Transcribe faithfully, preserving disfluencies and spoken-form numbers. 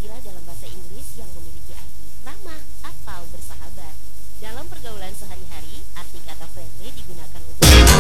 istilah dalam bahasa Inggris yang memiliki arti ramah atau bersahabat. Dalam pergaulan sehari-hari, arti kata friendly digunakan